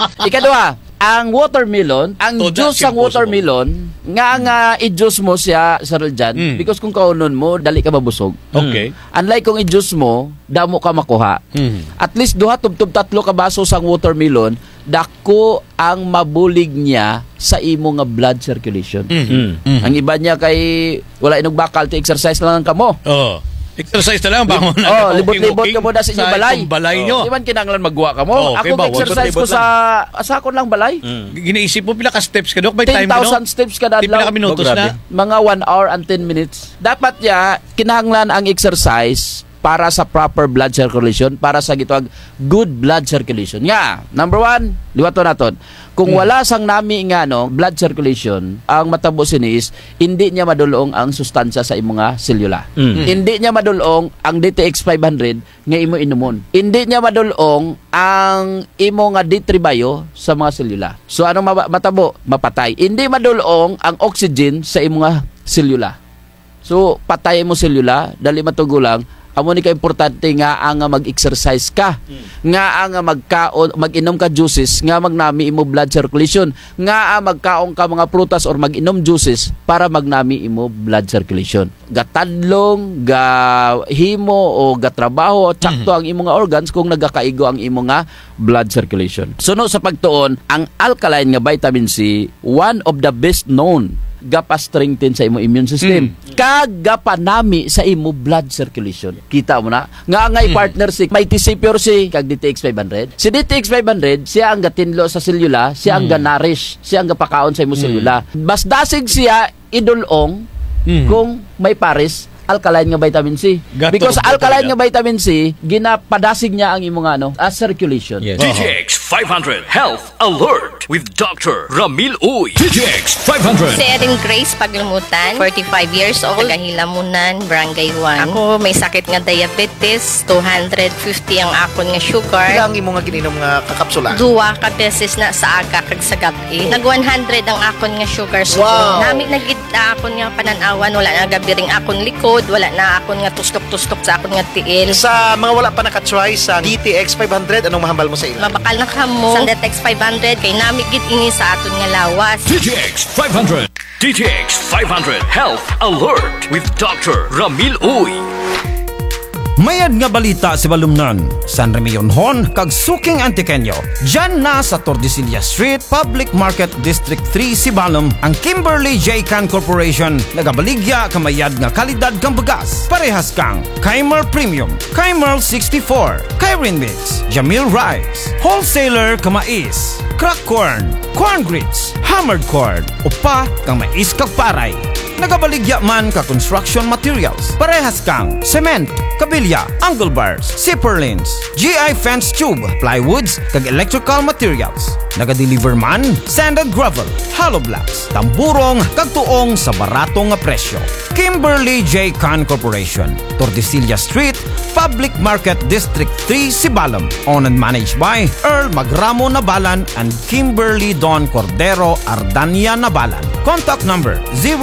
Ikaduha, ang watermelon, ang juice sang watermelon, nga i-juice mo siya, Sir Jan, because kung kaunon mo, dali ka mabusog. Okay. Unlike kung i-juice mo, damo ka makuha. At least duha tubtub tatlo ka baso sang watermelon, dako ang mabulig niya sa imo nga blood circulation. Ang iba niya kay wala inog bakal, ti exercise lang kamo. Exercise na lang, bangon na. Libot-libot ka mo na sa inyong balay. Balay nyo. Di man kinanglan magwa ka mo. Ako exercise ko sa asakon lang balay. Ginaisip mo pila ka steps ka, Dok? May time 10,000 steps kada adlaw. Pila ka minutos na? Mga 1 hour and 10 minutes. Dapat ya, kinahanglan ang exercise para sa proper blood circulation, para sa gitawag good blood circulation. Nga, number 1, liwato naton. Kung wala sang nami nga blood circulation, ang matabo sini is hindi niya madulong ang sustansya sa imo nga selula. Hindi niya madulong ang DTX 500 nga imo inumon. Hindi niya madulong ang imo nga D3 bio sa mga selula. So anong matabo? Mapatay. Hindi madulong ang oxygen sa imo nga selula. So patay mo selula, dali matugulang. Amo ni ka importante nga ang mag-exercise ka, nga ang magkaon, mag-inom ka juices, nga magnami imo blood circulation, nga magkaon ka mga prutas or mag-inom juices para magnami imo blood circulation. Gatadlong, himo o gatrabaho, tsakto ang imo nga organs kung nagakaigo ang imo nga blood circulation. Suno sa pagtuon, ang alkaline nga vitamin C, one of the best known gapa-strengthen sa imo immune system. Kagapanami sa imo blood circulation. Kita mo na? Nga partner si may TC Pure si kag DTX 500. Si DTX 500, siya ang gatinlo sa selula, siya ang ganarish, siya ang gapakaon sa imo selula. Mas dasig siya idulong kung may pares alkaline nga vitamin C. Because alkaline nga vitamin C, ginapadasig niya ang imo nga circulation. Yes. DTX 500 Health Alert with Dr. Ramil Uy. DTX 500. Si Erin Grace Paglumutan, 45 years old, Tagahilamunan, Barangay 1. Ako may sakit nga diabetes, 250 ang akon nga sugar. Ilang imo nga gininom nga kakapsula? 2 ka beses na sa aga kag sa gabi. Nag 100 ang akon nga sugar. Wow. Nami nagid akon nga pananawan, wala na gabiring akon likod, wala na akon nga tustok-tustok sa akon nga tiil. Sa mga wala pa nakatry sa DTX 500, anong mahambal mo sa ila? Mabakal na kamo sa DTX 500 kay nami gid ini sa aton nga lawas. DTX 500. DTX 500 Health Alert with Dr. Ramil Uy. Mayad nga balita si Balumnan, San Remillonhon, kag Suking Antiqueño. Diyan na sa Tordesillas Street, Public Market District 3, Sibalom, ang Kimberly J. Can Corporation. Nagabaligya kamayad nga kalidad kang bagas. Parehas kang Kaimer Premium, Kaimer 64, Kairin Mix, Jamil Rice, Wholesaler kamais, Crack Corn, Corn Grits, Hammered Corn, upa kang mais kag paray. Nagabaligya man ka construction materials. Parehas kang cement, kabilya, angle bars, zipper lines, GI fence tube, plywoods, kag electrical materials. Nagadeliver man sand and gravel, hollow blocks, tamburong, kag tuong sa baratong nga presyo. Kimberly J. Can Corporation, Tordesillas Street, Public Market District 3, Sibalom. Owned and managed by Earl Magramo Nabalan and Kimberly Don Cordero Ardania Nabalan. Contact number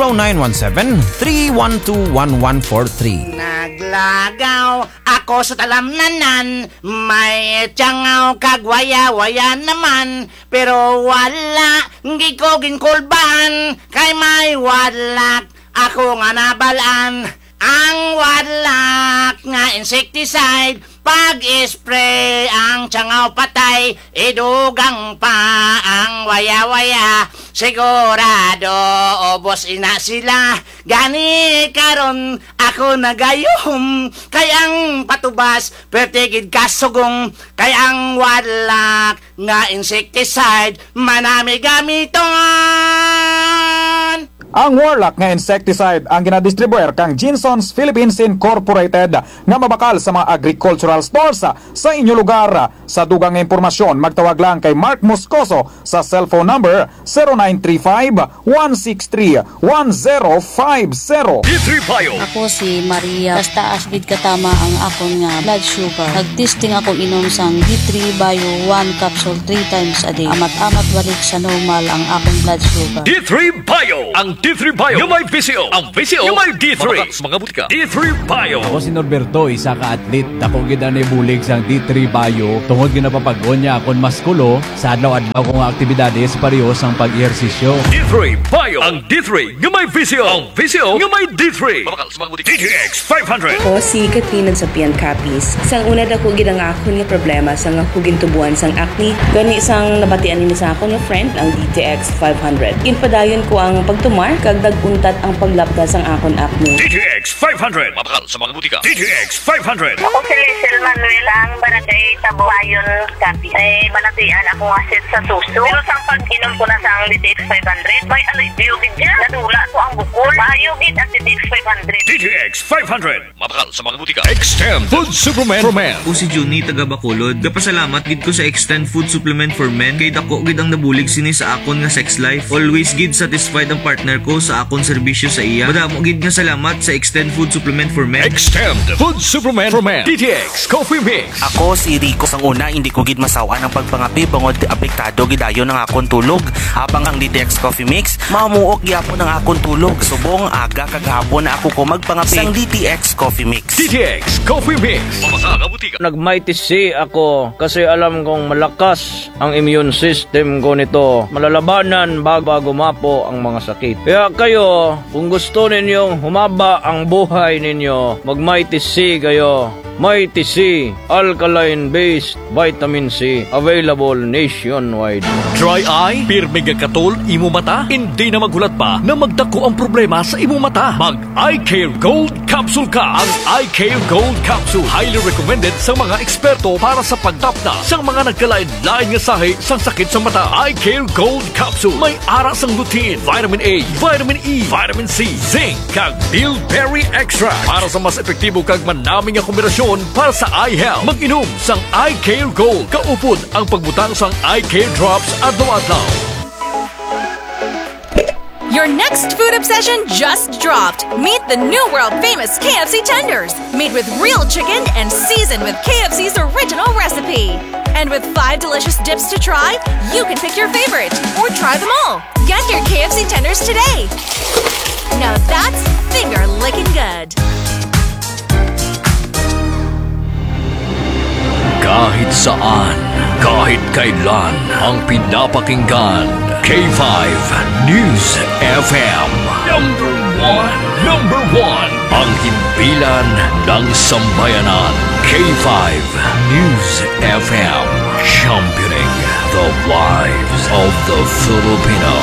0917-312-1143. Naglagaw ako sa talamnanan, may tiyangaw kagwaya-waya naman, pero wala, hindi ko ginkulbahan, kay may wadlak, ako nga nabalaan. Ang wadlak nga insecticide, pag-spray ang tiyangaw patay, idugang pa ang waya-waya. Sigurado, obos ina sila, gani karon ako nagayom. Kayang patubas, pertigid kasugong, kayang wadlak nga insecticide, manami gamiton. Ang Warlock nga insecticide ang ginadistribuer kang Jinsons Philippines Incorporated nga mabakal sa mga agricultural stores sa inyo lugar. Sa dugang impormasyon, magtawag lang kay Mark Moscoso sa cellphone number 0935-163-1050. D3 Bio. Ako si Maria. Basta asbid katama ang akon nga blood sugar. Nagtesting ako inom sang D3 Bio 1 capsule 3 times a day. Amat-amat balik sa normal ang akong blood sugar. D3 Bio, ang D3 Bio nga may VCO. Ang VCO nga may D3. Mga butika. D3 Bio. Ako si Norberto, isa ka atlet. Ako gid ani bulig sang D3 Bio. Tungod ginapapag-on niya akon maskulo sa adlaw-adlaw kong aktibidades pareho sang pag-ehersisyo. D3 Bio. Ang D3 nga may VCO. Ang VCO nga may D3. Mabakal sa mga butika. DTX 500. Ako si Katrina Sapian Capis. Sang una dako gid ang akon nga problema sang ako gintubuan sang acne. Gani sang nabatian ni sa akon nga friend ang DTX 500. Ginpadayon ko ang pagtumar kag daguntat ang paglapda sang akon acne. DTX 500. Mabakal sa mga butika. DTX 500. Ako si Lizel Manuel, ang barangay Tabuayon, Capiz. Manatian ako nga set sa suso. Pero sang pag-inom ko na sa ang DTX 500, may alibyo gid niya. Nadula ko ang bukol. Mayo gid ang DTX 500. DTX 500. Mabakal sa mga butika. Extend Food Supplement for Men. Ako si Juni taga Bacolod. Gapasalamat gid ko sa Extend Food Supplement for Men kay dako gid ang nabulig sini sa akon nga sex life. Always gid satisfied ang partner ko sa akon serbisyo sa iya. Madamo gid nga salamat sa Extend Food Supplement for Men. Extend Food Supplement for Men. DTX Coffee Mix. Ako si Rico. Sang una hindi ko gid masawa ng pagpangapi bangod apektado gidayon ang akon tulog. Habang ang DTX Coffee Mix mamuok gyapon ang akon tulog. Subong aga kag hapon na ako ko magpangapi sang DTX Coffee Mix. DTX Coffee Mix. Mamasa butika. Nag-mighty C ako kasi alam kong malakas ang immune system ko nito. Malalabanan bago mapo ang mga sakit. Kaya kayo, kung gusto ninyong humaba ang buhay ninyo, mag-mighty C kayo. Mighty C, alkaline-based vitamin C, available nationwide. Dry eye, pirmi katol, imo mata, hindi na maghulat pa na magdako ang problema sa imo mata. Mag Eye Care Gold Capsule ka. Ang Eye Care Gold Capsule, highly recommended sa mga eksperto para sa pagtapda sa mga nagkalain-lain nga sahi sang sakit sa mata. Eye Care Gold Capsule, may ara sang lutein, vitamin A, vitamin E, vitamin C, zinc, kag bilberry extract para sa mas epektibo kag manaming nga kombinasyon para sa eye health. Mag-inom sang Eye Care Gold. Kaupod ang pagbutang sang Eye Care Drops adlaw-adlaw. Your next food obsession just dropped. Meet the new world-famous KFC tenders, made with real chicken and seasoned with KFC's original recipe. And with 5 delicious dips to try, you can pick your favorite or try them all. Get your KFC tenders today. Now that's finger-licking good. Kahit saan, kahit kailan, ang pinapakinggan. K5 News FM. Number one. Ang himpilan ng sambayanan. K5 News FM. Championing the lives of the Filipino.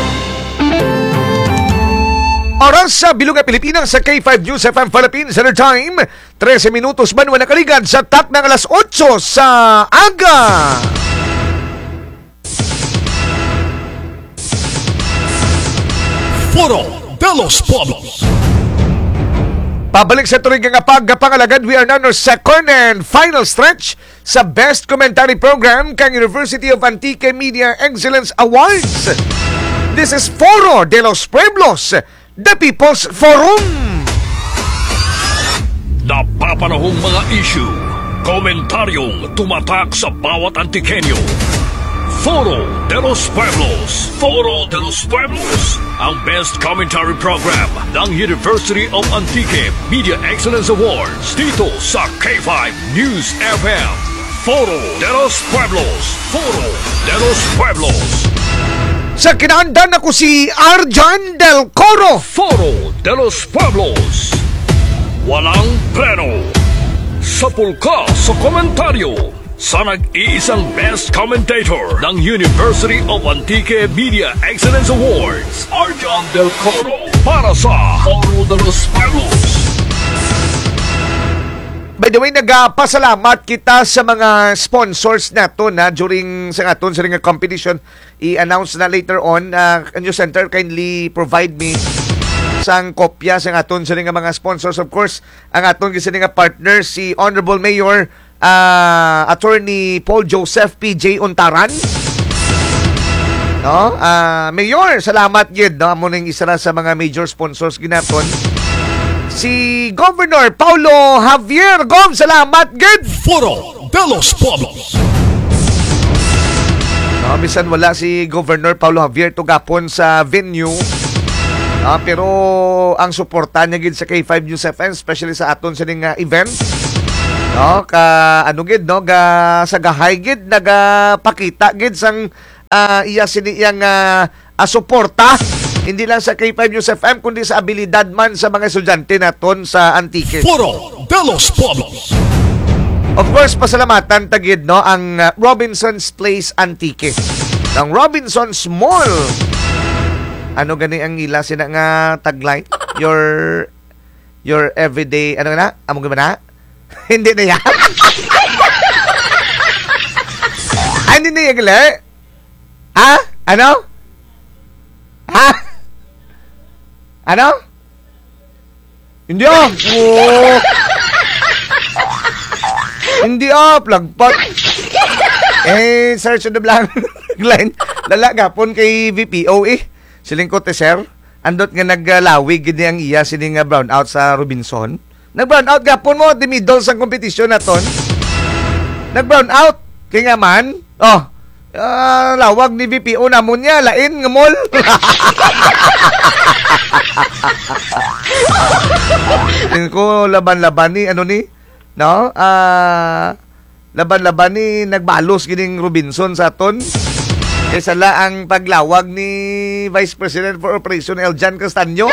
Oras sa Bilog Pilipinas sa K5 News FM Philippines Center Time. 13 minutos banwa nakaligan sa tak ng alas 8 sa aga. Foro de los Pueblos. Pabalik sa turig nga pagpangalagad, we are now on our second and final stretch sa Best Commentary Program kang University of Antique Media Excellence Awards. This is Foro de los Pueblos, the People's Forum. Napapanahong mga issue, komentaryong tumatak sa bawat Antikenyo. Foro de los Pueblos. Foro de los Pueblos. Ang best commentary program ng University of Antique Media Excellence Awards dito sa K5 News FM. Foro de los Pueblos. Foro de los Pueblos. Sa kinaandan ako si Arjan Del Coro. Foro de los Pueblos. Walang preno. Sapul ka sa komentaryo sa nag-iisang best commentator ng University of Antique Media Excellence Awards, Arjan Del Coro, para sa Foro de los Pueblos. By the way, nagpasalamat kita sa mga sponsors nato na during sa aton sa ring competition. I-announce na later on. News Center, kindly provide me sang kopya sa aton sa ring mga sponsors. Of course, ang aton sa ring partner si Honorable Mayor Attorney Paul Joseph P.J. Untaran. No? Mayor, salamat yun. No? Amo nang isa na sa mga major sponsors ginaton. Si Governor Paulo Javier Gom, salamat gid. Foro de los Pueblos. No, bisan wala si Governor Paulo Javier tugapon sa venue. Pero ang suporta niya gid sa K5 News FM, especially sa aton sining event, ano gid sa gahay gid nagapakita gid sang iya siniyang suporta, hindi lang sa K5 News FM kundi sa abilidad man sa mga estudyante naton sa Antique. Foro de los Pueblos. Of course, pasalamatan tagid ang Robinson's Place Antique. Ang Robinson's Mall. Ano gani ang ila sina nga tagline? Your everyday, ano na? Amo ba na? Hindi na yan. Hindi na yan, gila. Ha? Ano? Ha? Ano? Hindi Hindi plagpat. Search the blank line. Lala gapon kay VPO Siling ko sir, andot nga naglawig gini ang iya sining brown out sa Robinson. Nag-brown out gapon mo di middle sa competition naton. Nag-brown out kay nga man. Lawag ni VPO namon niya lain nga mall. Tingin ko laban-laban ni laban-laban ni nagbalos gining Robinson sa aton. Sala ang paglawag ni Vice President for Operation Eljan Castaño.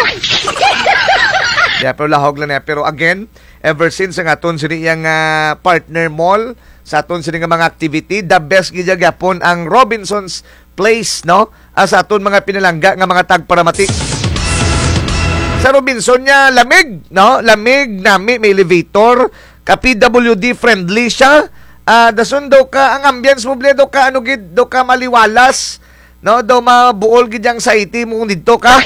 Pero lahog lang niya. Pero again, ever since ang aton siniyang partner mall sa aton siniyang mga activity, the best giyagapon ang Robinson's Place, sa aton mga pinalangga nga mga tagparamati. Sa Robinson niya, lamig, lamig nami, may elevator, ka-PWD friendly siya. Dason daw ka ang ambience mo do ka do ka maliwalas daw mabuol gid ang saiti mo didto ka.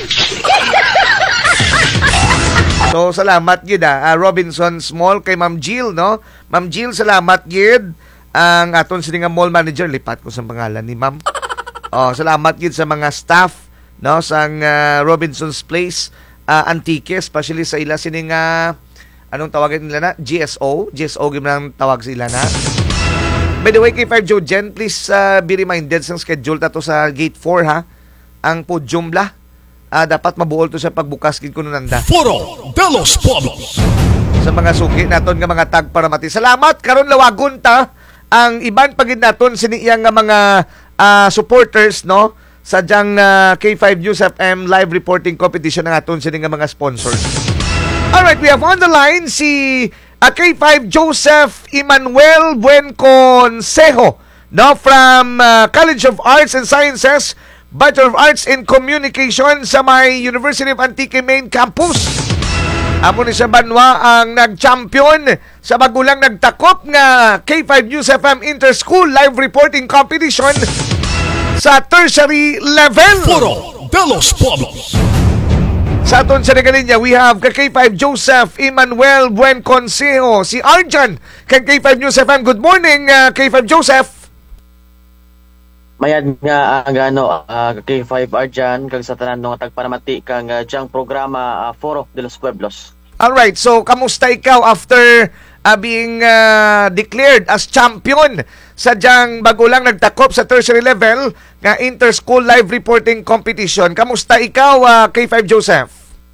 So salamat gid Robinson's Mall kay Ma'am Jill Ma'am Jill, salamat gid ang aton sining mall manager, lipat ko sa pangalan ni Ma'am. Salamat gid sa mga staff sang Robinson's Place Antique, especially sa ila sining anong tawagan nila na? GSO gid man tawag sila na. By the way, K5 Jojen, please be reminded sa schedule tato sa Gate 4 ang podium la. Dapat mabuol to sa pagbukas gid kuno nanda. Foro de los Pueblos. Sa mga suki naton nga mga tagparamati. Salamat karon lawagon ta ang iban pagid naton siniyang nga mga supporters sa jang K5 News FM live reporting competition ng aton sining nga mga sponsors. Alright, we have on the line si K5 Joseph Emmanuel Buenconsejo from College of Arts and Sciences, Bachelor of Arts in Communication sa may University of Antique Main Campus. Amo ni sa Banwa ang nag-champion sa bagulang nagtakop nga K5 News FM Inter-School Live Reporting Competition sa tertiary level. Foro de los Pueblos. Sa aton sa Regalinya, we have K5 Joseph Emmanuel Buenconsejo, si Arjan, kay K5 News FM. Good morning, K5 Joseph. Mayad nga ang K5 Arjan, kag sa tanan nga tagparamati kang diyang programa Foro de los Pueblos. Alright, so kamusta ikaw after being declared as champion sa diyang bagulang nagtakop sa tertiary level nga Inter-School Live Reporting Competition? Kamusta ikaw, K5 Joseph?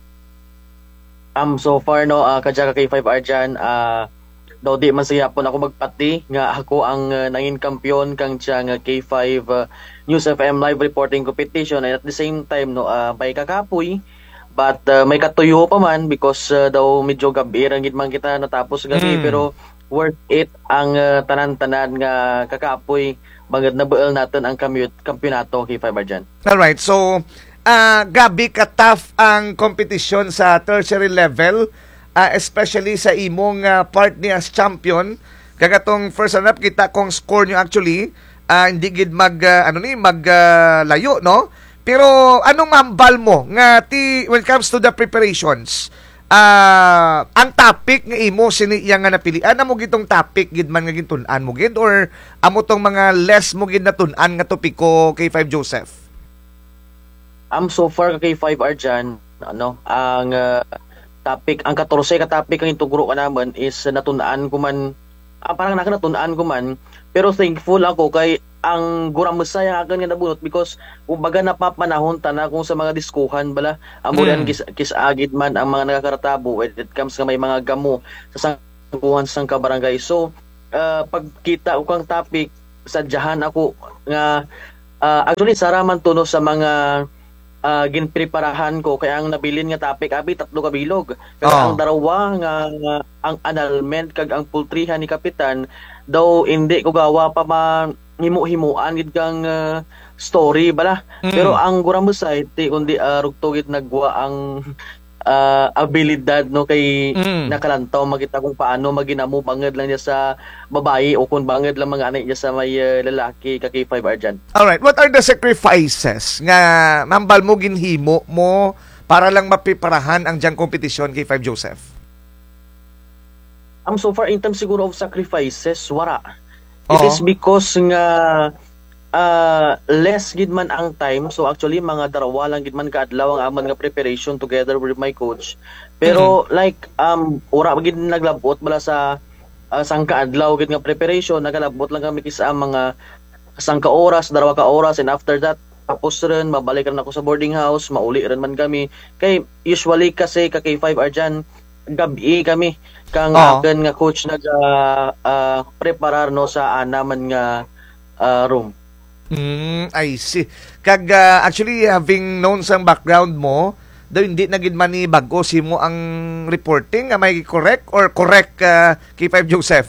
So far kadya ka K5 Arjan, daw di man siya po ako magpati nga ako ang nangin kampiyon kang diyang K5 News FM Live Reporting Competition, and at the same time may kakapoy but may katuyo pa man because daw medyo gabi ra gid man kita natapos gabi pero worth it ang tanan-tanan nga kakapoy bagad nabuel natin ang kampiyonato K5 Arjan. Alright, so gabi ka-tough ang competition sa tertiary level, especially sa imong part ni as champion. Kagatong first runner-up kita kung score nyo actually hindi gid maglayo pero anong mambal mo nga when it comes to the preparations? Ang topic nga imo siniyang nga napilian, amo gitong topic gid man nga gintun-an mo gid or amo tong mga less mo gid natun-an nga topiko K5 Joseph? So far kay 5 Arjan, ang topic, ang 14 ka topic ang ituguro ka naman is natun-an ko man, parang nakanatun-an ko man, pero thankful ako kay ang guramusay ang akin nga nabunot because kumbaga napapanahon tana kung sa mga diskuhan bala amo yan kisagid man ang mga nagakaratabo when it comes nga may mga gamo sa sangkuhan sang kabarangay. So pagkita ko kang topic sadyahan ako nga actually saraman to no sa mga ginpreparahan ko kaya ang nabilin nga topic abi 3 ka bilog kaya ang darawa nga ang annulment kag ang pultrihan ni kapitan daw hindi ko gawa pa himo-himuan gid kang story bala pero ang guramusay ti kundi rugto gid nagwa ang abilidad no kay nakalantaw makita kung paano maginamo banged lang niya sa babae o kung banged lang mga anak niya sa may lalaki ka K5 Arjan. Alright, what are the sacrifices nga mambal mo ginhimo mo para lang mapiparahan ang diyang kompetisyon K5 Joseph? So far in terms siguro of sacrifices wala. It is because nga less gid man ang time, so actually mga darawa lang gid man kaadlaw ang aman nga preparation together with my coach, pero like ora gid naglabot bala sa sangka adlaw gid nga preparation, nagalabot lang kami kisa mga sangka oras, darawa ka oras, and after that tapos rin mabalik rin ako sa boarding house, mauli rin man kami kay usually kasi ka K5 Arjan gabi kami kang akin nga coach nag preparar no sa anaman nga room. I see. Kag actually having known sang background mo, daw hindi na gid man ni bago simo ang reporting, am I correct or correct K5 Joseph?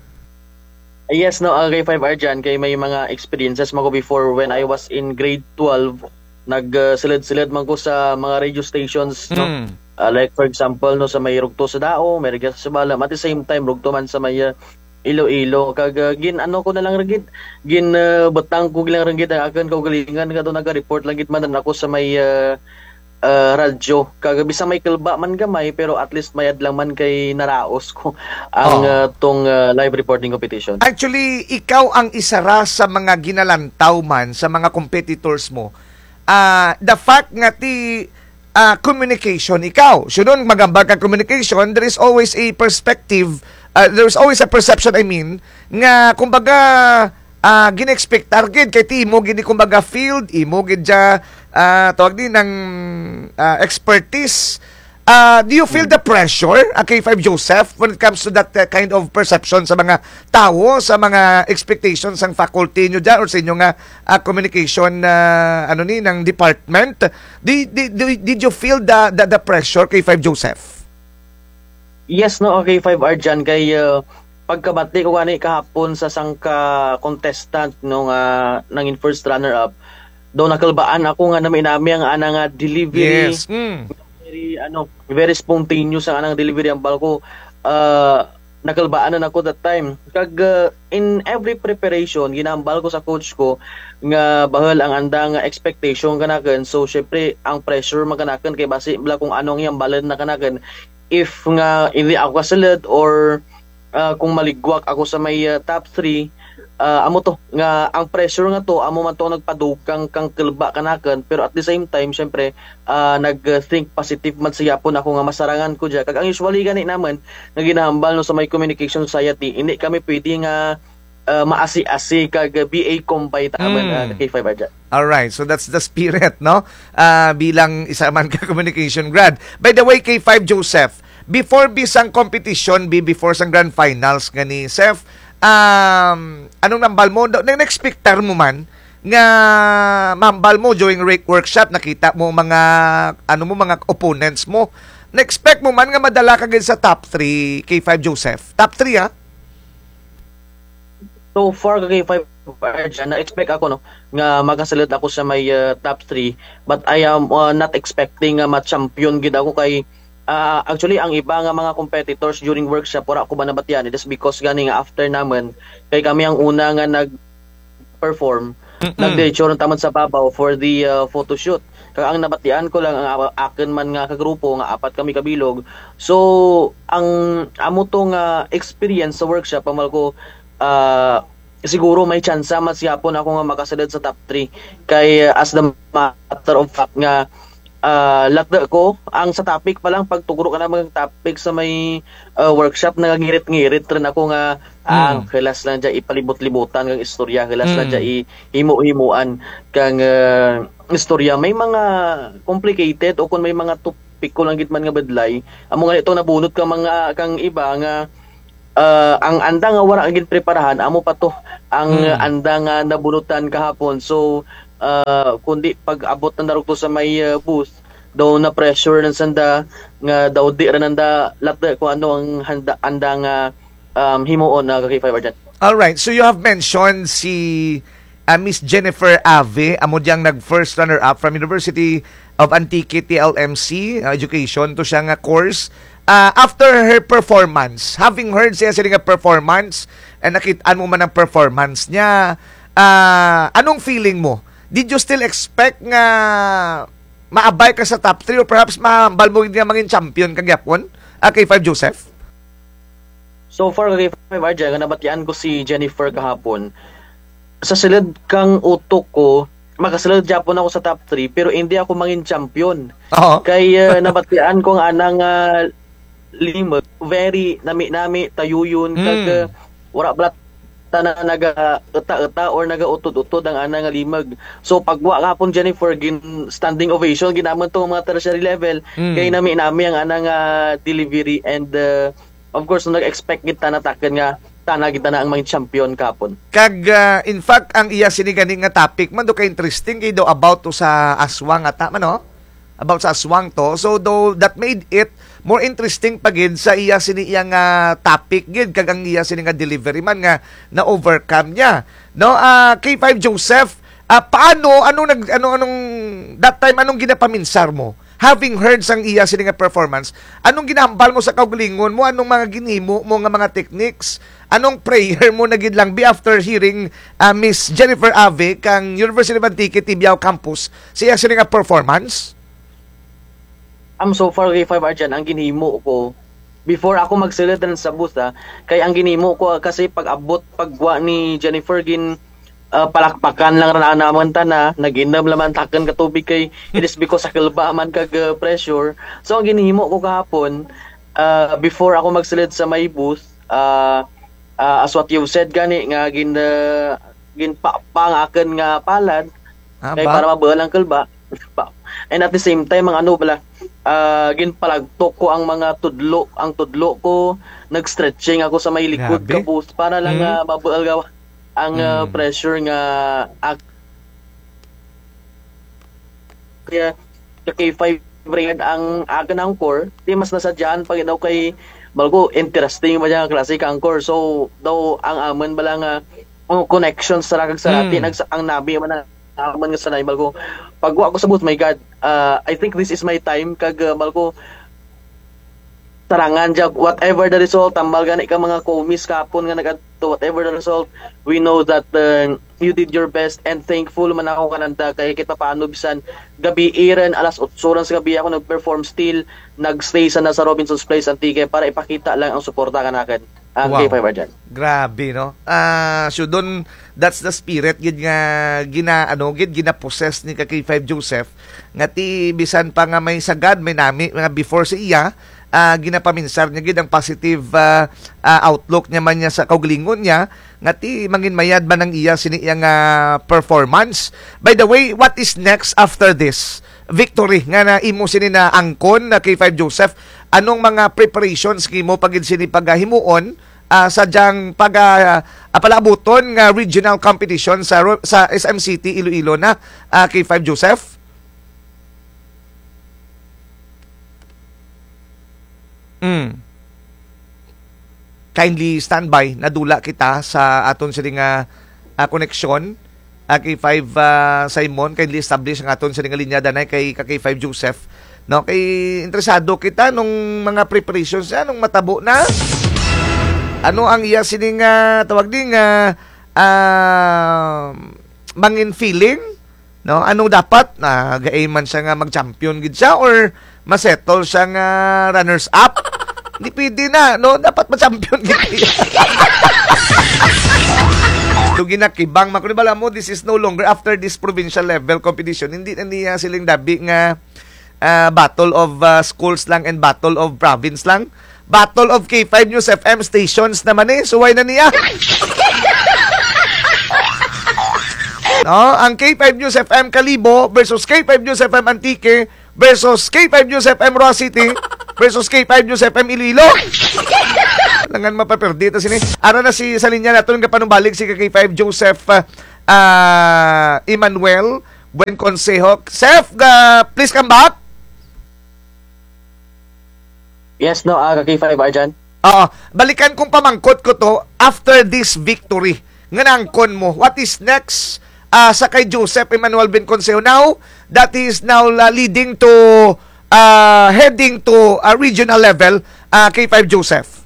Yes, no, K5 Arjan kay may mga experiences mako before when I was in grade 12. Nagsilid-silid man ko sa mga radio stations, no. Like for example no sa may rugto sa Dao, may regya sa Balam, at the same time rugto man sa may Iloilo. Kag gin ano ko na lang rigid gin butang ko lang rigid ang akin kaugalingan kadto naga-report lang gid man ako sa may radyo. Kag bisa may kilba man gamay pero at least mayad lang man kay naraos ko ang tong live reporting competition. Actually ikaw ang isara sa mga ginalantaw man sa mga competitors mo. The fact nga ti communication ikaw. Sunod magambag ka communication, there is always a perspective. There's always a perception, I mean, nga kumbaga gin-expect target kay timo gini kumbaga field, imo gid tawag din ng expertise. Do you feel the pressure, K5 Joseph, when it comes to that kind of perception sa mga tao, sa mga expectations ng faculty nyo dyan or sa inyo nga communication ng department? Did you feel the pressure, K5 Joseph? Yes, no, K5 Arjan kay pagkabati ko gani kahapon sa sangka contestant nung nangin first runner up daw nakalbaan ako nga nami ang anang delivery. Yes. Very spontaneous ang anang delivery ang balko. Nakalbaan na ako that time. Kag in every preparation ginambal ko sa coach ko nga bahal ang andang expectation kanaken. So syempre ang pressure magkanaken kay base bala kung anong yang balan na kanaken. If nga hindi ako kasalad or kung maligwak ako sa may top 3, amo to nga ang pressure nga to amo man to nagpadukang kang kilba kanaken, pero at the same time syempre nag-think positive man siya po na ako nga masarangan ko diya. Kag ang usually gani naman nga ginahambal no sa may communication society, hindi kami pwede nga maasi-asi kag BA compay taman K5 Arjan. Alright, so that's the spirit, no? Bilang isa man ka communication grad. By the way, K5 Joseph, before bisang competition, before sang grand finals gani, Seth, anong nambal mo? Nang-expectar mo man nga mambal mo during workshop, nakita mo mga mga opponents mo. Na-expect mo man nga madala ka sa top 3, K5 Joseph? Top 3 ha? So far kay 5 Arjan, na-expect ako no nga magasalit ako sa may top 3, but I am not expecting ma-champion gid ako kay actually ang iba nga mga competitors during workshop wala ko ba nabatian. It is because gani nga after naman kay kami ang una nga nag-perform, nag-lecture taman sa babaw for the photo shoot. Kaya ang nabatian ko lang ang akin man nga kagrupo nga 4 kami kabilog. So ang amo to nga experience sa workshop amal ko siguro may chance masyapon ako nga makasadad sa top 3 kay as the matter of fact nga latda ko ang sa topic pa lang pagtugro ka na mga topic sa may workshop, nagangirit-ngirit rin ako nga Ang hilas lang dyan ipalibot-libutan kang istorya, hilas lang dyan himo-himuan kang istorya. May mga complicated o kung may mga topic ko lang gitman nga badlay, amo nga ito nabunot ka mga kang iba nga ang anda nga wala agin preparahan, amo pa to ang anda nga nabunutan kahapon. So kundi pag abot na narugto sa may booth daw na pressure ng sanda nga daw di ra nanda latte kung ano ang anda nga himuon na kay Fiber dyan. Alright, so you have mentioned si Miss Jennifer Ave, amo diyang nag-first runner-up from University of Antiquity LMC Education to siya nga course. After her performance, having heard siya nga performance, nakitaan mo man ang performance niya, anong feeling mo? Did you still expect nga maabay ka sa top 3 or perhaps mahambal mo hindi maging champion kagyapon kay Five Joseph? So far kay Five Arja, nabatian ko si Jennifer kahapon. Sa silid kang utok ko, makasilid Japon ako sa top 3 pero hindi ako maging champion. Kay nabatian ko ang anang limag, very nami tayuyon kag wala blat na naga-eta-eta or naga-utod-utod ang anang limag. So pagwa kapon Jennifer gin standing ovation ginamon to mga tertiary level kay nami ang anang delivery and of course nag-expect kita natakan nga tana kita na ang mga champion kapon. Kag in fact ang iya sinigani nga topic man do ka interesting kay do about to sa aswang ata man no? About sa aswang to. So though that made it more interesting pagid sa iya sini nga topic gid kag ang iya sini nga delivery man nga na overcome niya. No K5 Joseph, paano anong that time anong ginapaminsar mo? Having heard sang iya sini nga performance, anong ginahambal mo sa kaugalingon mo? Anong mga ginhimo mo nga mga techniques? Anong prayer mo na gid lang be after hearing Miss Jennifer Ave kang University of Antiquity Biao Campus sa iya sini nga performance? So far kay 5 Arjan, ang ginhimo ko before ako magsilid sa booth kay ang ginhimo ko kasi pag abot pagwa ni Jennifer gin palakpakan lang na naman na nag-inam laman takan ka tubig kay it is because sa kilba man kag pressure. So ang ginhimo ko kahapon before ako magsilid sa may booth as what you said gani nga ginpapang akin nga palad kay para mabuhal ang kilba and at the same time ang ano pala ginpalagtok ko ang mga tudlo ko nag-stretching ako sa may likod ka booth para lang mabuhal gawa ang pressure nga kaya kay 5 ring ang akin ang core di mas nasadyahan pag daw kay balgo interesting ba yung klase ka ang core so daw ang aman bala nga connections sa ragag sa natin ang nabi man aman nga sanay balgo pagwa ako sa booth my god I think this is my time kag balgo tarangan dyan, whatever the result, tambal gani ka mga komis kapon nga nag-adto, whatever the result, we know that you did your best and thankful man ako kananda kay kita paano bisan gabi iren alas 8 oras gabi ako nag-perform still, nag-stay sa nasa Robinson's Place Antique para ipakita lang ang suporta kanakan ang K5 dyan. Grabe no. So doon that's the spirit gid nga gina-possess ni K5 Joseph nga ti bisan pa nga may sagad may nami nga before si iya ginapaminsar niya gid ang positive outlook niya man niya sa kaugalingon niya nga ti manginmayad ba ng iya sini iyang performance. By the way, what is next after this victory nga na imo sini na angkon na K5 Joseph? Anong mga preparations kimo pagid sini paghimuon sa diyang palabuton nga regional competition sa SMCT Iloilo na K5 Joseph? Kindly standby, nadula kita sa aton sining koneksyon kay 5 Simon, kindly establish ang aton sining linya danay kay 5 Joseph. No, kay interesado kita nung mga preparations nung matabo na. Ano ang iya sining tawag ding mangin feeling? No, anong dapat na gaayman siya nga mag-champion gid siya or masettle siya nga runners up? Hindi pwede na, no? Dapat ma-champion gid. Tugi na kibang makunibala mo, this is no longer after this provincial level competition. Hindi siling dabi nga battle of schools lang and battle of province lang. Battle of K5 News FM stations naman suway na niya. No, ang K5 News FM Kalibo versus K5 News FM Antique versus K5 News FM Roa City versus K5 News FM Iloilo. Langan mapaperdi ito sini. Ara na si sa linya naton nga panumbalik si K5 Joseph Emmanuel Buen Consejo. Sef, please come back. Yes, no, K5 Arjan. Oo, balikan kong pamangkot ko to after this victory. Nganangkon mo, what is next sa kay Joseph Emmanuel Ben Consejo now that is now leading to heading to a regional level, K5 Joseph?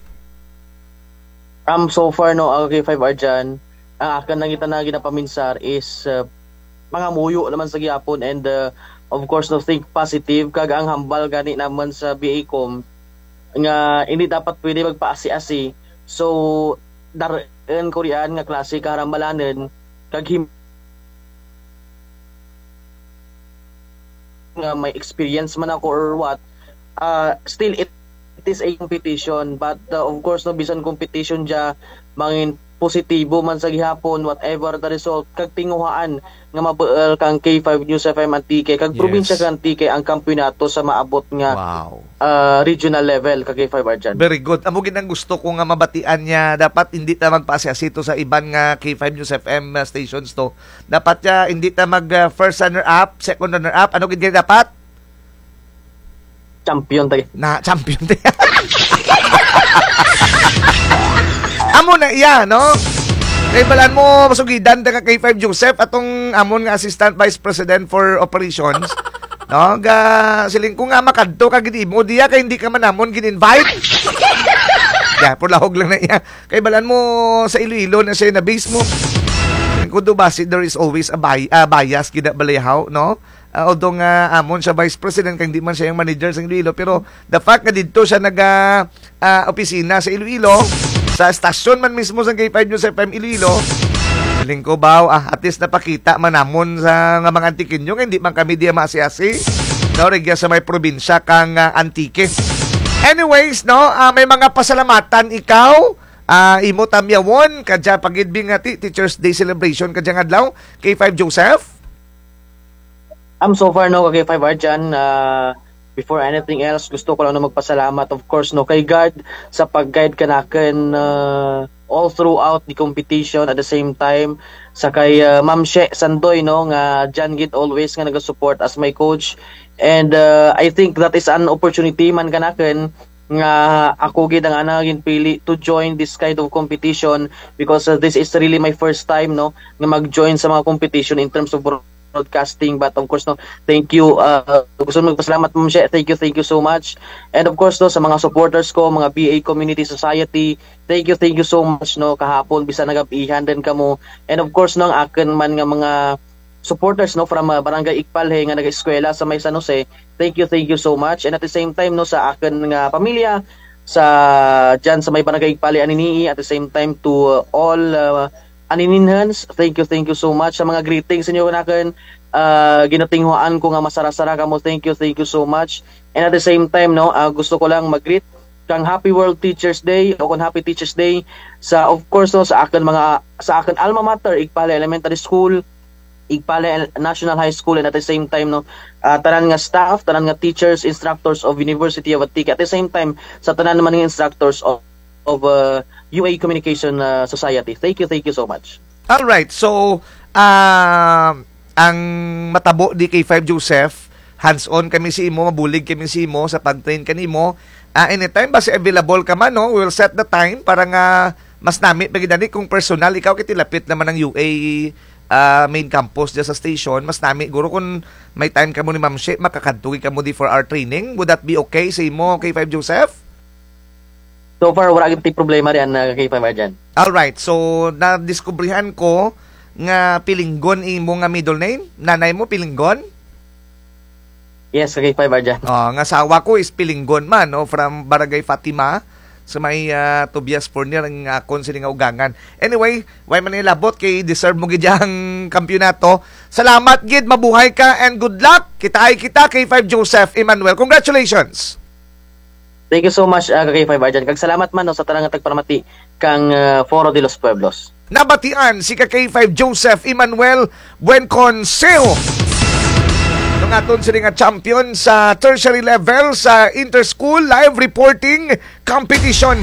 So far, no, K5 Arjan, ang akan nangita na ginapaminsar is mga muyo naman sa gihapon and of course, no, think positive kag ang hambal gani naman sa BACOM nga hindi dapat pwede magpaasi-asi. So, daran Korean nga klase karambalanan kag nga may experience man ako or what, still it is a competition, but of course no, bisan competition dya mangin positibo man sa gihapon whatever the result kag tinguhaan nga mabuel kang K5 News FM Antique kag probinsya kang Antique ang kampyonato sa maabot nga regional level kag K5 Arjan. Very good. Amo gid ang gusto ko nga mabatian niya, dapat hindi ta magpaasito sa iban nga K5 News FM stations to. Dapat ya hindi ta mag first runner up, second runner up. Ano gid dapat? Champion tayo. Na champion tayo. Amo na iya, no? Kay balan mo masugidan ta K5 Joseph atong amon nga Assistant Vice President for Operations. No, siling ko nga makadto ka gid mo diya kay hindi ka man namon gin-invite. Por lahog lang na iya. Kay balan mo sa Iloilo na siya na base mo. Kung do basi there is always a bias gid balayaw, no? Although nga amon siya Vice President kay hindi man siya yung manager sa Iloilo, pero the fact nga didto siya opisina sa Iloilo, sa stasyon man mismo sa K5 News FM Iloilo, siling ko ba at least napakita man namon sa nga mga Antiqueño nga hindi man kami diya maasi-asi, no, regya sa may probinsya kang Antique. Anyways, no, may mga pasalamatan ikaw, imo tamyawon kadya pagidbing Teachers Day celebration kadya adlaw K5 Joseph. So far, no, K5 Arjan, before anything else, gusto ko lang na magpasalamat, of course, no, kay God sa pag-guide kanakin all throughout the competition, at the same time, sa kay Ma'am She Sandoy, no, nga John Git always nga nag-support as my coach. And I think that is an opportunity man kanakin nga ako gid ang anagin pili to join this kind of competition because this is really my first time, no, nga mag-join sa mga competition in terms of broadcasting. But of course, no, thank you, gusto magpasalamat Ma'am She, thank you so much. And of course, no, sa mga supporters ko, mga BA Community Society, thank you so much, no, kahapon bisa nagapihan din kamo. And of course, no, ang akin man nga mga supporters, no, from Barangay Ikpalhe nga nag-eskwela sa May San Jose, thank you so much. And at the same time, no, sa akin nga pamilya sa dyan sa may Barangay Ikpalhe Anini, at the same time to all Anininhans, thank you so much. Sa mga greetings inyo kanakin, ginatinghuan ko nga masara-sara kamo, thank you so much. And at the same time, no, gusto ko lang mag-greet kang Happy World Teachers Day o kung Happy Teachers Day sa, of course, no, sa akin alma mater, Ikpalhe Elementary School, Ikpalhe National High School, and at the same time, no, tanan nga staff, tanan nga teachers, instructors of University of Antique, at the same time sa tanan naman nga instructors of UA Communication Society. Thank you so much. All right. So, ang matabo di K5 Joseph, hands-on kami si imo, mabulig kami si imo sa pag-train kanimo. Anytime basi available ka man, no, we'll set the time para nga mas nami pagidani kung personal ikaw kitilapit naman ng UA main campus dyan sa station, mas nami guro kung may time ka mo ni Ma'am She, makakadtugi ka mo di for our training. Would that be okay sa imo, K5 Joseph? So far, wala kang problema riyan na K5 Arjan. Alright, so na-discoveryhan ko nga Pilinggon imo nga middle name. Nanay mo Pilinggon? Yes, K5 Arjan. Nga sawa ko is Pilinggon man, no, from Barangay Fatima sa may Tobias Fournier ang konsiling nga ugangan. Anyway, why man ilabot kay deserve mo gid ang kampyonato. Salamat gid, mabuhay ka and good luck. Kita K5 Joseph Emmanuel. Congratulations. Thank you so much K5 Arjan. Kag salamat man no, sa tanang tagparamati kang Foro de los Pueblos. Nabatian si K5 Joseph Emmanuel Buenconseo nung aton sila nga champion sa tertiary level sa Interschool Live Reporting Competition.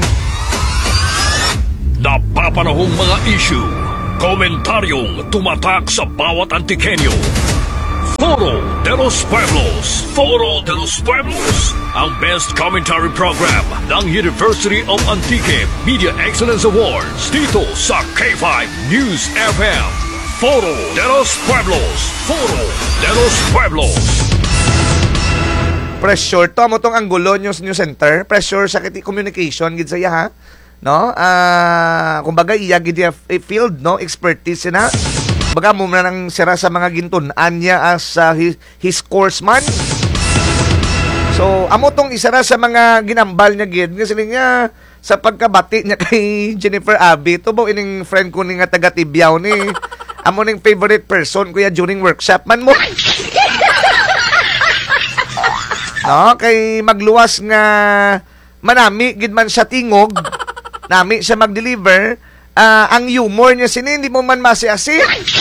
Napapanahong mga issue, komentaryong tumatak sa bawat Antikenyo. Foro de los Pueblos. Foro de los Pueblos. Ang best commentary program ng University of Antique Media Excellence Awards dito sa K5 News FM. Foro de los Pueblos. Foro de los Pueblos. Pressure to mo tong Angulo News Center. Pressure sa kiti communication gid saya ha. No? Kumbaga iya gid field no expertise na. Baga mo na nang sira sa mga gintunan niya as his courseman. So, amo tong isa na sa mga ginambal niya gid. Kasi niya sa pagkabati niya kay Jennifer Abbey, to bo ining friend ko ni nga taga Tibyaw ni. Amo ning favorite person kuya during workshop man mo. No, kay magluwas nga manami gid man siya tingog. Nami siya mag-deliver. Ang humor niya hindi mo man masiasi.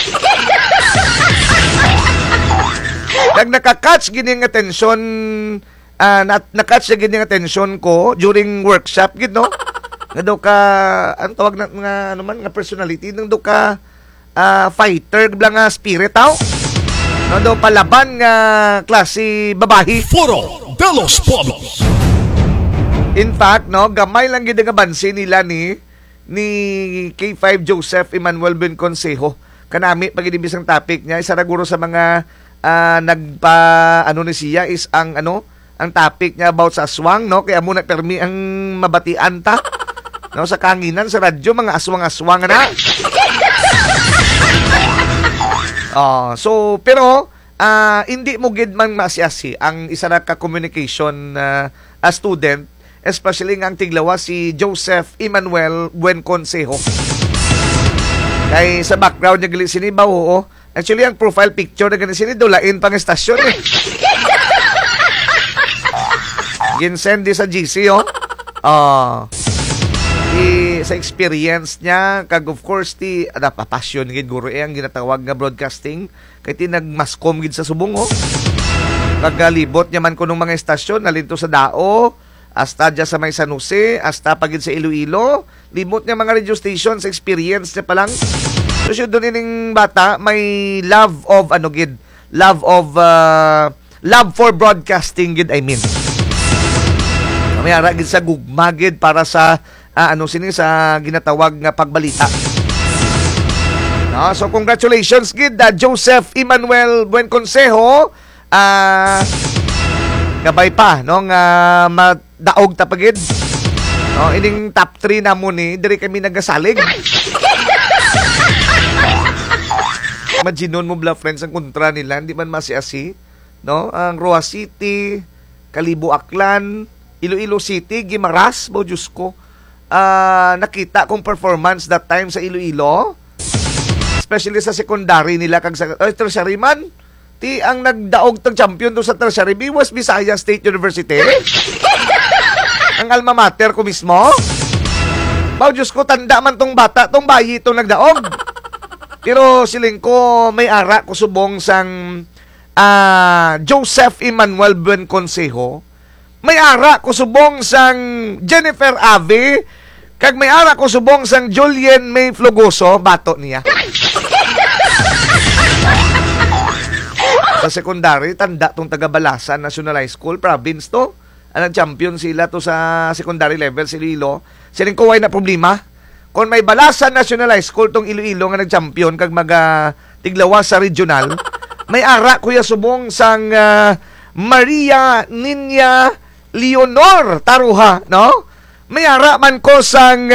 Nag nakakatch gini nga attention nakatch na gini nga attention ko during workshop gid no. Nga daw ka ang tawag na nga ano man nga personality nang daw ka fighter bla nga spirit taw. No daw palaban nga klase babahi. Foro de los Pueblos. In fact, no, gamay lang gid nga bansi nila ni K5 Joseph Emmanuel Buenconseo. Kanami pagidibis ang topic niya isa raguro sa mga ni siya is ang topic niya about sa aswang no kaya muna permi ang mabatian ta no sa kanginan sa radyo mga aswang-aswang na. So pero hindi mo gid man masiasi ang isa ra ka communication student especially ang tiglawa si Joseph Emmanuel Buenconseo. Kay sa background niya gali sinibaw actually ang profile picture na gali sini dulain pang estasyon eh. Ginsend sa GC sa experience niya kag of course passion gid guro ang ginatawag nga broadcasting kay nagmaskom gid sa subong kagalibot niya man kunong mga estasyon nalinto sa Dao hasta dya sa may San Jose, hasta pagid sa Iloilo, limot niya mga radio station sa experience niya pa lang. So siya doon ining bata, may love for broadcasting gid I mean. May ara gid sa gugma gid para sa sa ginatawag nga pagbalita. No, so congratulations gid Joseph Emmanuel Buenconseo. Gabay pa no nga daog tapagid. No, ining top 3 na mo ni diri kami nagasalig. Imaginon mo bla friends ang kontra nila, hindi man masiasi, no? Ang Roa City, Kalibo Aklan, Iloilo City, Guimaras, bo Diyos ko. Nakita kong performance that time sa Iloilo. Especially sa secondary nila kag sa tertiary man. Ti ang nagdaog tag champion do sa tertiary was Visayas State University. Ang alma mater ko mismo. Bao Diyos ko, tanda man tong bata, tong bayi itong nagdaog. Pero siling ko may ara ko subong sang Joseph Emmanuel Buenconseo. May ara ko subong sang Jennifer Abbey. Kag may ara ko subong sang Julien May Flogoso, bato niya. Sa secondary, tanda tong taga-Balasan National High School, province to. Ang champion sila to sa secondary level, si Iloilo. Siling ko way na problema. Kung may Balasan National High School tong Iloilo nga nag-champion, kag tiglawas sa regional, may ara kuya subong sang Maria Niña Leonor Taruha, no? May ara man ko sang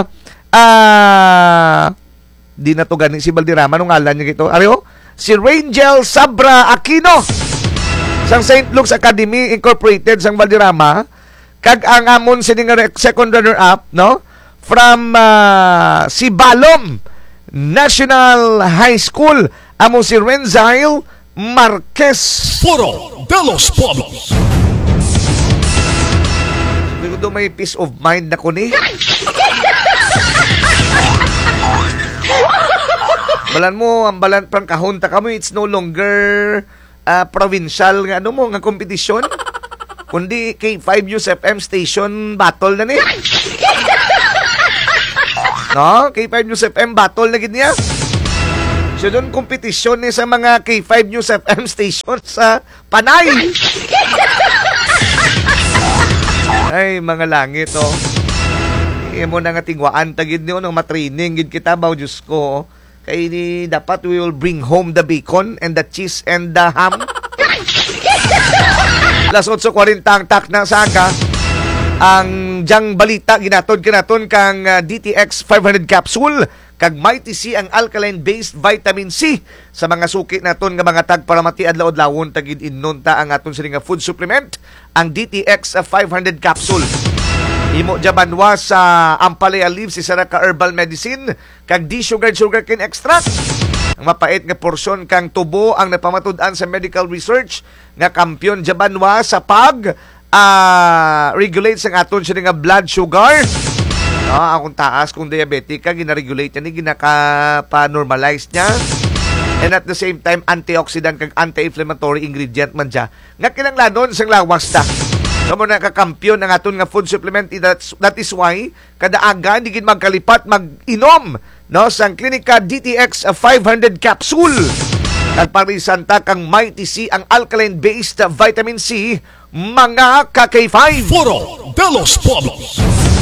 di na to gani si Valderrama nung ngalan niya gito. Ariyo? Si Rangel Sabra Aquino sang St. Luke's Academy Incorporated sang Valderrama. Kag ang amon sining second runner up, no? From Sibalom National High School, amo si Renzail Marquez. Foro de los Pueblos. Although may peace of mind na ko ni. Balan mo, ang balan prang kahunta kamo, it's no longer provincial nga ano mo, nga kompetisyon. Kundi K5 News FM station battle na ni. No? K5 News FM battle na gid niya. So doon kompetisyon ni sa mga K5 News FM station sa Panay. Ay, mga langit, oh. Hindi mo na nga tingwaan tagid niyo nang matraining gid kita ba, Diyos ko. Kaya ni dapat we will bring home the bacon and the cheese and the ham. Las 8:40 ang tak na saka. Ang jang balita ginatod kanaton kang DTX 500 capsule kag Mighty C ang alkaline-based vitamin C sa mga suki naton nga mga tag para mati adlaw-adlawon tagid inunta ang aton sini nga food supplement ang DTX 500 capsule. Imo jabanwa sa ampalaya leaves si Saraka Herbal Medicine kag D-sugar sugarcane extract. Ang mapait nga porsyon kang tubo ang napamatud-an sa medical research nga kampiyon jabanwa sa pag regulate sa aton siya nga blood sugar. Akong taas kung diabetic ka, gina-regulate niya ni ginaka-normalize niya. And at the same time, antioxidant kag anti-inflammatory ingredient man dya. Nga kinanglanon sang lawas ta. So mo nakakampiyon ang aton nga food supplement. That is why kada aga digid magkalipat mag-inom no sang Clinica DTX 500 capsule. At parisan ta kang Mighty C ang alkaline-based vitamin C mga ka-K5. Foro de los Pueblos.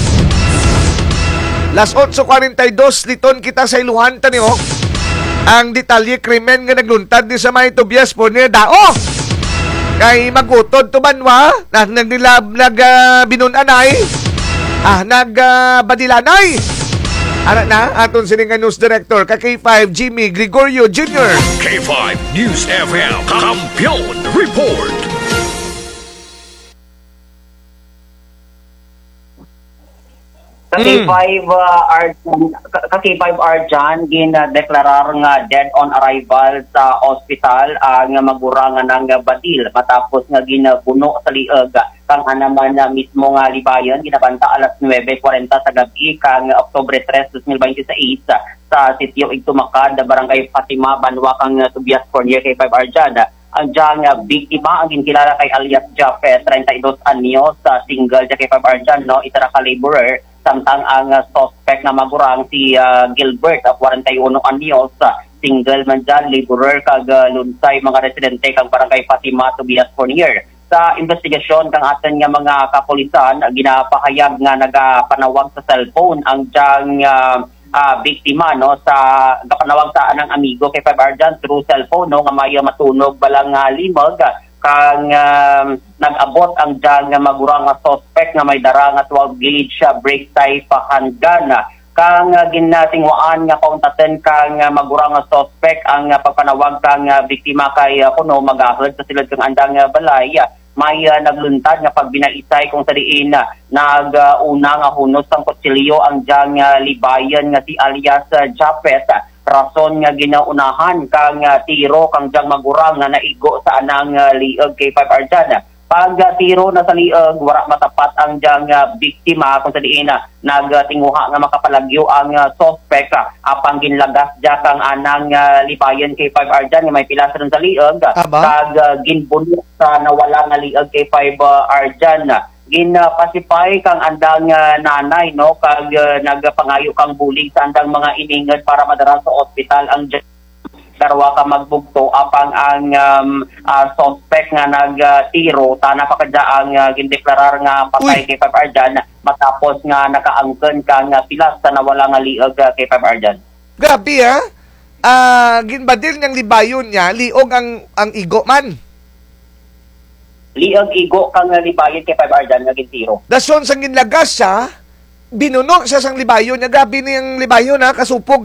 Las 8:42 liton kita sa iluhan taniyo. Ang detalye krimen nga nagluntad ni sa may Tobias po niya dao. Kay magutod tumanwa binunanay badilanay. Anak na aton sining news director ka K5 Jimmy Gregorio Jr. K5 News FM Kampiyon Report. K5 Arjan ginadeklarar nga dead on arrival sa ospital ang magurangan ng badil matapos nga ginabuno sa lieg kang anaman na mismo nga libayon ginabanta alas 9:40 sa gabi kang Oktubre 3, 2026 sa sitio Igtumakad, Barangay Fatima, Banwa kang Tobias Cornier K5 Arjan. Ang diyang biktima ang ginkilala kay alias Jafet, 32 anyos, single K5 Arjan, no, isa ka laborer. Samtang ang suspect na magurang si Gilbert, 41 anyos, single man dyan, laborer kag lunsay mga residente kang Barangay Fatima, Tobias Cornier. Sa investigasyon kang atin nga mga kapulisan, ginapahayag nga nagapanawag sa cellphone ang diyang biktima no sa gapanawag sa anang amigo kay 5 Arjan through cellphone no nga may matunog balang limog kang nag-abot ang dyan nga magurang nga suspect nga may dara nga 12 gauge break type handgun kang ginatingwaan nga kauntaten kang magurang nga suspect ang pagpanawag kang biktima kay kuno magahod sa silid kang andang balay may nagluntad nga pagbinaisay kung sa diin nag-una nga hunos sang kutsilyo ang dyan libayan nga si alias Jafet. Rason nga ginaunahan kang tiro kang dyan magurang nga naigo sa anang lieg kay 5 Arjan. Pag tiro na sa lieg, wala matapat ang dyan biktima kung sa diin nagtinguha nga makapalagyo ang suspect apang ginlagas dyan kang anang libayan kay 5 Arjan nga may pilas rin sa lieg kag ginbuno sa nawala nga lieg kay 5 Arjan. Ginapasipay kang andang nanay no kag nagpangayo kang bulig sa andang mga ininged para madara sa ospital ang darwa ka magbugto apang ang suspect nga nagtiro ta napakadya ang gindeklarar nga patay kay 5 Arjan matapos nga nakaangken kang pilas sa nawala nga lieg kay 5 Arjan. Grabe ginbadil niyang libayon niya liog ang igo man. Liag igo kang libayon kay 5 Arjan nga gintiro. Dason sang ginlagas siya, binuno siya sang libayon niya. Grabe niyang libayon kasupog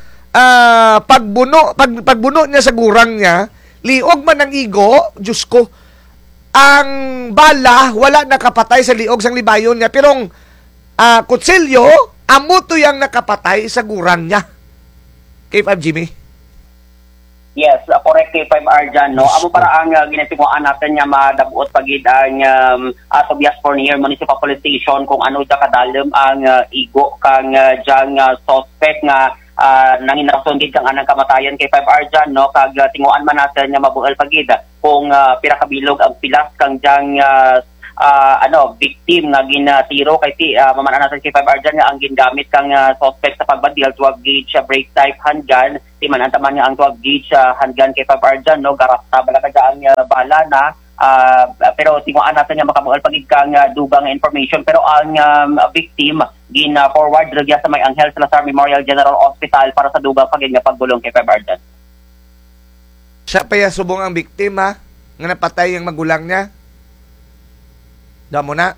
pagbuno niya sa gurang niya, liog man ang igo, Diyos ko, ang bala wala nakapatay sa liog sang libayon niya, pero kutsilyo, amo to yang nakapatay sa gurang niya. K5 Jimmy. Yes, correct kay 5R dyan, no? Amo para ang ginatimuan natin nga madabuot pagid ang Tobias Fornier Municipal Police Station kung ano da kadalim ang igo kang diyang suspect nga nanginason gid kang anang kamatayan kay 5R dyan, no? Kag tinguan man natin nga mabuel pagid kung pira kabilog ang pilas kang diyang victim nga ginatiro kay mamanan natin kay 5R dyan nga ang gingamit kang suspect sa pagbadil 12 gauge brake type handgun man antaman nga ang 12 gauge handgun kay 5R dyan, no? Garasta bala ka ang bala na pero tinguan natin nga makabuel pagid kang dugang information pero ang victim gina-forward dragya sa may Angel Salazar Memorial General Hospital para sa dugang pagid nga paggulong kay 5R dyan. Siya pa subong ang biktima nga napatay ang magulang niya. Damo na.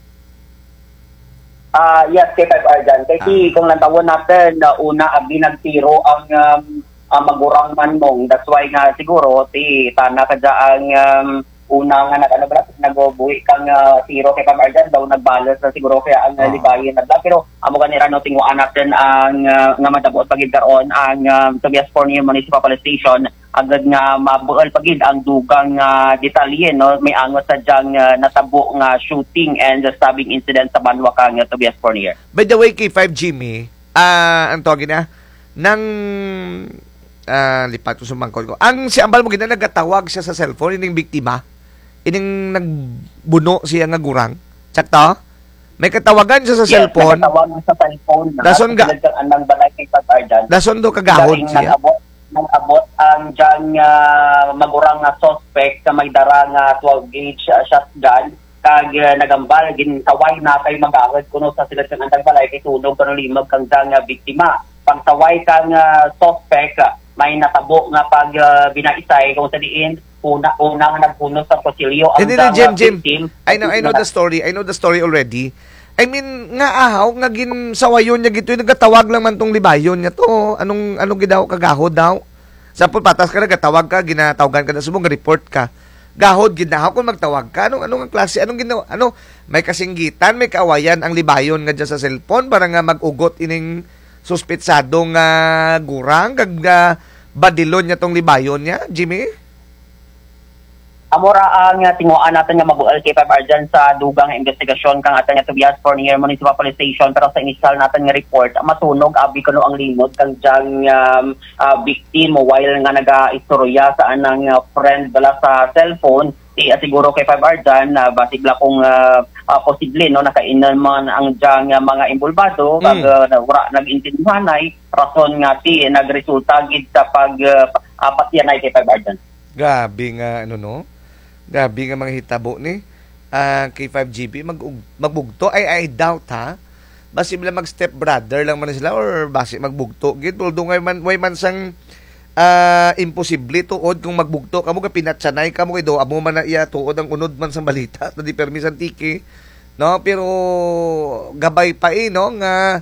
Yes, kay 5R dyan. Kasi kung nantawon natin, una abi nagtiro ang magurang man mong. That's why nga siguro, tana ka ang una nga nag-buwi kang tiro kay 5R dyan, daw nagbalas na siguro kaya ang libayin nagla. Pero amo ganira no, tinguan natin ang nga madabuot pagid karon ang Tobias Fornier Municipal Police Station agad nga mabuol pagid ang dugang detalye, no? May angot sa diyang natabo nga shooting and stabbing incident sa Banwa kang Tobias Fornier. By the way, kay 5 Jimmy, ang tawagin na nang lipat ko sa mangkol ko. Ang si Ambal mo gina nagatawag siya sa cellphone ining biktima. Ining nagbuno siya nga gurang. Sakto? May katawagan siya sa cellphone. May katawagan sa cellphone. Dason ga anang balay kay 5R dyan. dason do kagahon siya. Nag-abot ang dyan magurang nga suspect sa may dara nga 12 gauge shotgun kag nagambal ginsaway na kay magawad kuno sa sila kang andang balay kay tunog kano limag kang dyan nga biktima. Pagsaway kang suspect may natabo nga pag binaisay kung sa diin una nga nagpuno sa kusilyo ang Jim. I know the story. I know the story already. I mean, nga ahaw, nga ginsawayon niya gito, nagatawag lang man tong libayon niya to. Anong gidaw kagahod daw? Sa patas ka, nagatawag ka, ginatawagan ka na sumong, report ka. Gahod, ginahaw kung magtawag ka. Anong klase? Anong ginawa? May kasinggitan, may kaawayan ang libayon nga dyan sa cellphone para nga mag-ugot ining suspetsadong gurang, kag badilon niya tong libayon niya, Jimmy? Amora ang tinguan natin nga mabuel kay 5R dyan sa dugang investigasyon kang atin nga Tobias Fornier Municipal Police Station pero sa initial natin nga report matunog abi kuno ang limod kang diyang victim while nga naga-istorya sa anang friend bala sa cellphone siguro kay 5R dyan basigla kung posible no nakainan man ang diyang mga imbulbado kag nag-intindihanay rason nga nagresulta gid sa patyanay kay 5R dyan. Gabi nga Gabi nga mga hitabo ni kay 5GB magbugto I doubt ha. Basi bila mag step brother lang man sila or basi magbugto gid tuldo way man sang imposible tuod kung magbugto kamo ka pinatsanay kamo kay do amo man na iya tuod ang unod man sa balita na di permisan tiki no pero gabay pa no nga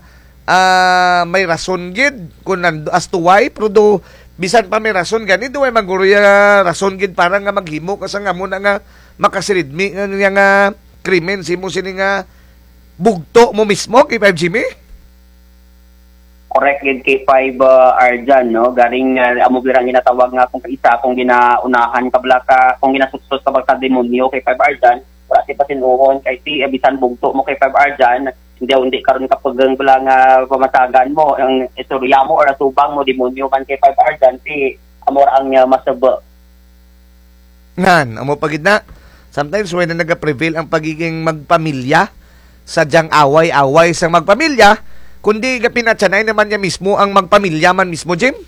may rason gid kun as to why pero do bisan pa may rason ganito ay maguruya rason gid para nga maghimo kasi nga muna nga makasiridmi nga krimen simo sini nga bugto mo mismo kay 5Jimmy. Correct gid kay 5R dyan, no? Garing amo birang ginatawag nga kung kaisa kung ginaunahan kabla ka kung ginasuksos ka baka demonyo kay 5R dyan wala si pasinuhon kay bisan bugto mo kay 5R dyan hindi karon kapag bala nga pamasagan mo ang istorya mo or atubang mo demonyo man kay 5R dyan amor ang masaba ngan amo pagid na sometimes when naga-prevail ang pagiging magpamilya sadyang away-away sa magpamilya kundi pinatsanay naman niya mismo ang magpamilya man mismo Jim.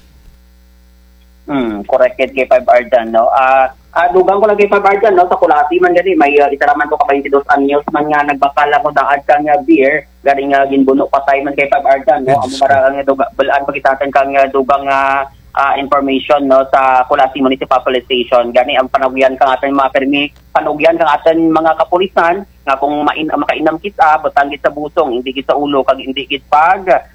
Correct kay 5R dyan, no? Dugang ko lang kay 5R dyan, no? Sa Kulati man gani, may itaraman ko ka 22 anyos man nga nagbakala ko daad kang beer, galing ginbuno patay man kay 5R dyan, no? Amo marang balaan pagitasan kang dugang information, no? Sa Kulati Municipal Police Station. Gani ang panugyan kang atin mga permit, panugyan kang atin mga kapulisan, nga kung makainam kita, batang kita busong, hindi kita ulo, kag hindi kita pag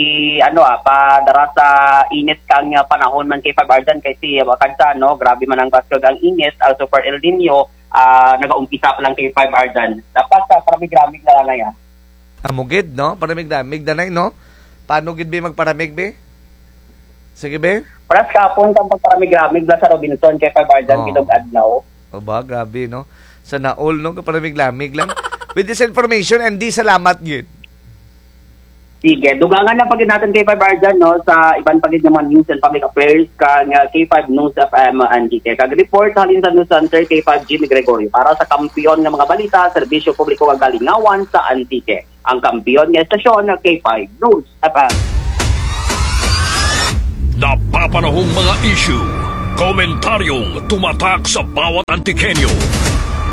padara sa init kang panahon man kay 5R dyan kasi wakadsa no grabe man ang baskog ang init also for El Nino nagaumpisa pa lang kay 5R dyan dapat sa paramig-ramig na lang ya amugid no paramig-ramig danay no paano gid be magparamig be Sige, be. Paras kapon kang pagparamig-ramig la sa Robinson kay Pabardan Kitog Adlaw. O ba, grabe, no? Sa naol, no? Kapalamig-lamig lang. With this information, and di salamat yun. Sige, dugangan na pagin natin kay Pabardan, no? Sa ibang pagin naman News and Public Affairs kang K5 News FM Antique. Kag-report halin sa News Center K5 Jimmy Gregorio para sa kampiyon ng mga balita, serbisyo publiko kag kalingawan sa Antique. Ang kampiyon ng estasyon ng K5 News FM. Napapanahong mga issue, komentaryong tumatak sa bawat Antikenyo.